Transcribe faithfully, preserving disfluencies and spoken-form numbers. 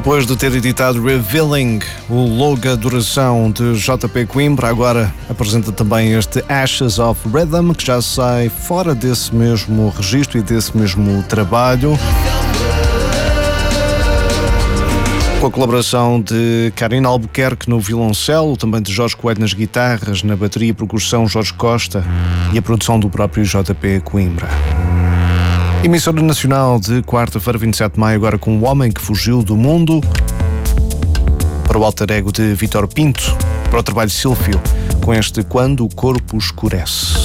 Depois de ter editado Revealing, o longa duração de J P Coimbra, agora apresenta também este Ashes of Rhythm, que já sai fora desse mesmo registro e desse mesmo trabalho. Com a colaboração de Karina Albuquerque no violoncelo, também de Jorge Coelho nas guitarras, na bateria e percussão Jorge Costa e a produção do próprio J P Coimbra. Emissora nacional de quarta-feira, vinte e sete de maio, agora com O Homem que Fugiu do Mundo, para o alter ego de Vítor Pinto, para o trabalho Sílfio, com este Quando o Corpo Escurece.